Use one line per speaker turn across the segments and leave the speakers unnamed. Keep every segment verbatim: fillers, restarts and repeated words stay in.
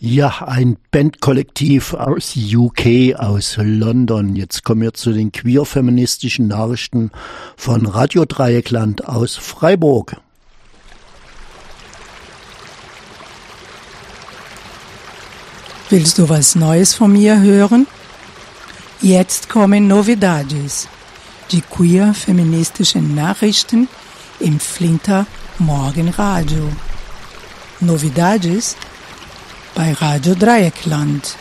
Ja, ein Bandkollektiv aus U K, aus London. Jetzt kommen wir zu den queer-feministischen Nachrichten von Radio Dreieckland aus Freiburg.
Willst du was Neues von mir hören? Jetzt kommen Novedades, die queer-feministischen Nachrichten im Flinter Morgenradio. Novedades bei Radio Dreieckland.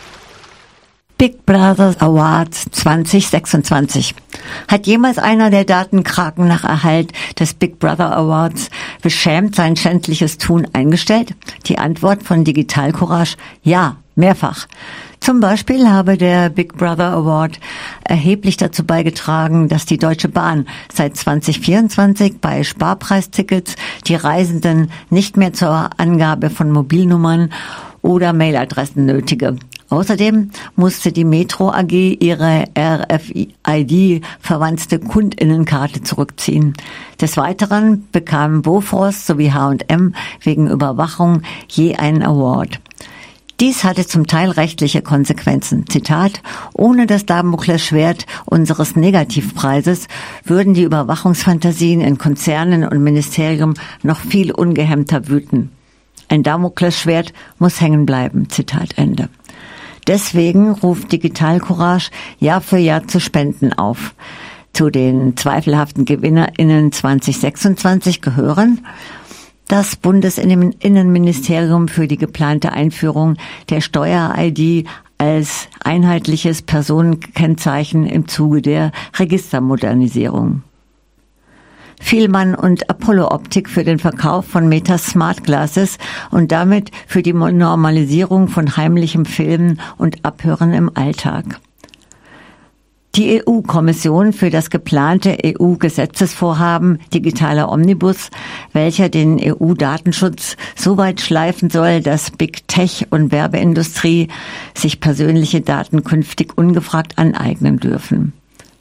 Big Brother Awards zwanzig sechsundzwanzig. Hat jemals einer der Datenkraken nach Erhalt des Big Brother Awards beschämt sein schändliches Tun eingestellt? Die Antwort von Digital Courage: ja, mehrfach. Zum Beispiel habe der Big Brother Award erheblich dazu beigetragen, dass die Deutsche Bahn seit zwanzig vierundzwanzig bei Sparpreistickets die Reisenden nicht mehr zur Angabe von Mobilnummern oder Mailadressen nötige. Außerdem musste die Metro A G ihre R F I D-verwandte Kundinnenkarte zurückziehen. Des Weiteren bekamen Bofrost sowie H und M wegen Überwachung je einen Award. Dies hatte zum Teil rechtliche Konsequenzen. Zitat: Ohne das Damoklesschwert unseres Negativpreises würden die Überwachungsfantasien in Konzernen und Ministerium noch viel ungehemmter wüten. Ein Damoklesschwert muss hängen bleiben. Zitat Ende. Deswegen ruft Digital Courage Jahr für Jahr zu Spenden auf. Zu den zweifelhaften GewinnerInnen zwanzig sechsundzwanzig gehören das Bundesinnenministerium für die geplante Einführung der Steuer-I D als einheitliches Personenkennzeichen im Zuge der Registermodernisierung. Vielmann und Apollo Optik für den Verkauf von Meta Smart Glasses und damit für die Normalisierung von heimlichem Filmen und Abhören im Alltag. Die E U-Kommission für das geplante E U-Gesetzesvorhaben Digitaler Omnibus, welcher den E U-Datenschutz so weit schleifen soll, dass Big Tech und Werbeindustrie sich persönliche Daten künftig ungefragt aneignen dürfen.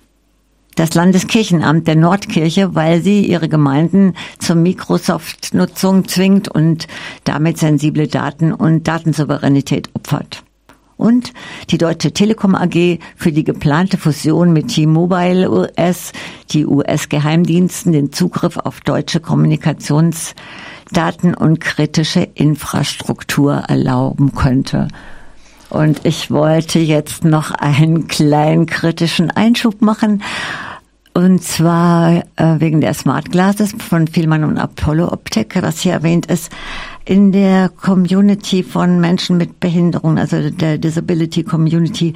Das Landeskirchenamt der Nordkirche, weil sie ihre Gemeinden zur Microsoft-Nutzung zwingt und damit sensible Daten und Datensouveränität opfert. Und die Deutsche Telekom A G für die geplante Fusion mit T-Mobile U S, die U S-Geheimdiensten den Zugriff auf deutsche Kommunikationsdaten und kritische Infrastruktur erlauben könnte. Und ich wollte jetzt noch einen kleinen kritischen Einschub machen. Und zwar äh, wegen der Smart Glasses von Vielmann und Apollo Optik, was hier erwähnt ist. In der Community von Menschen mit Behinderung, also der Disability Community,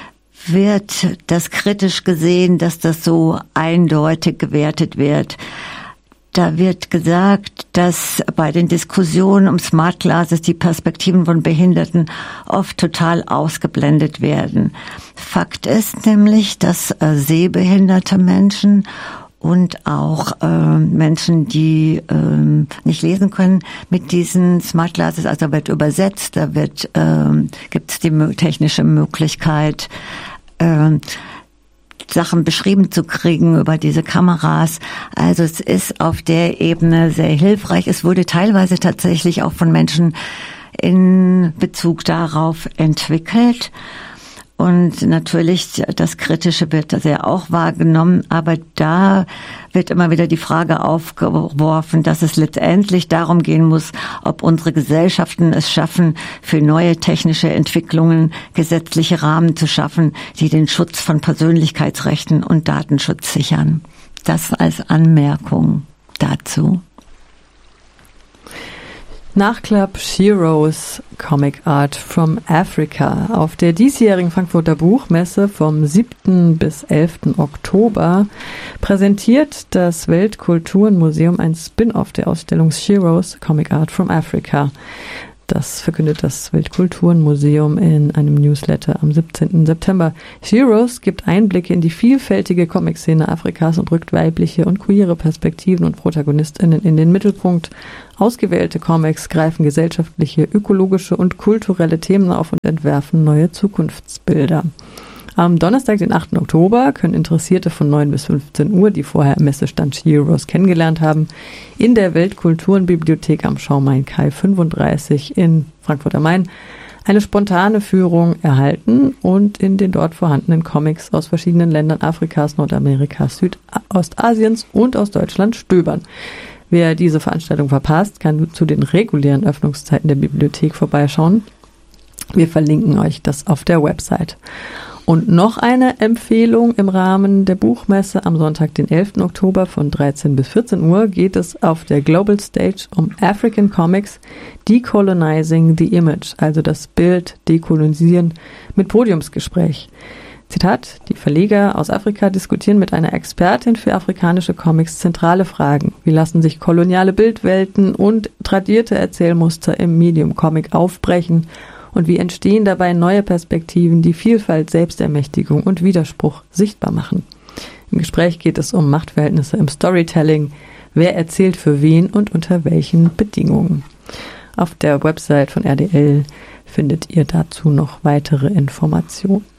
wird das kritisch gesehen, dass das so eindeutig gewertet wird. Da wird gesagt, dass bei den Diskussionen um Smart Glasses die Perspektiven von Behinderten oft total ausgeblendet werden. Fakt ist nämlich, dass äh, sehbehinderte Menschen und auch äh, Menschen, die äh, nicht lesen können, mit diesen Smart Glasses, also wird übersetzt, da wird äh, gibt es die technische Möglichkeit, äh, Sachen beschrieben zu kriegen über diese Kameras. Also es ist auf der Ebene sehr hilfreich. Es wurde teilweise tatsächlich auch von Menschen in Bezug darauf entwickelt. Und natürlich, das Kritische wird sehr auch wahrgenommen, aber da wird immer wieder die Frage aufgeworfen, dass es letztendlich darum gehen muss, ob unsere Gesellschaften es schaffen, für neue technische Entwicklungen gesetzliche Rahmen zu schaffen, die den Schutz von Persönlichkeitsrechten und Datenschutz sichern. Das als Anmerkung dazu.
Nachklapp Sheroes Comic Art from Africa. Auf der diesjährigen Frankfurter Buchmesse vom siebten bis elften Oktober präsentiert das Weltkulturenmuseum ein Spin-off der Ausstellung Sheroes Comic Art from Africa. Das verkündet das Weltkulturenmuseum in einem Newsletter am siebzehnten September. Sheroes gibt Einblicke in die vielfältige Comic-Szene Afrikas und rückt weibliche und queere Perspektiven und ProtagonistInnen in den Mittelpunkt. Ausgewählte Comics greifen gesellschaftliche, ökologische und kulturelle Themen auf und entwerfen neue Zukunftsbilder. Am Donnerstag, den achten Oktober, können Interessierte von neun bis fünfzehn Uhr, die vorher im Messestand Heroes kennengelernt haben, in der Weltkulturenbibliothek am Schau-Main-Kai fünfunddreißig in Frankfurt am Main eine spontane Führung erhalten und in den dort vorhandenen Comics aus verschiedenen Ländern Afrikas, Nordamerikas, Südostasiens und aus Deutschland stöbern. Wer diese Veranstaltung verpasst, kann zu den regulären Öffnungszeiten der Bibliothek vorbeischauen. Wir verlinken euch das auf der Website. Und noch eine Empfehlung im Rahmen der Buchmesse am Sonntag, den elften Oktober von dreizehn bis vierzehn Uhr geht es auf der Global Stage um African Comics, Decolonizing the Image, also das Bild dekolonisieren mit Podiumsgespräch. Zitat, die Verleger aus Afrika diskutieren mit einer Expertin für afrikanische Comics zentrale Fragen. Wie lassen sich koloniale Bildwelten und tradierte Erzählmuster im Medium Comic aufbrechen? Und wie entstehen dabei neue Perspektiven, die Vielfalt, Selbstermächtigung und Widerspruch sichtbar machen? Im Gespräch geht es um Machtverhältnisse im Storytelling, wer erzählt für wen und unter welchen Bedingungen. Auf der Website von R D L findet ihr dazu noch weitere Informationen.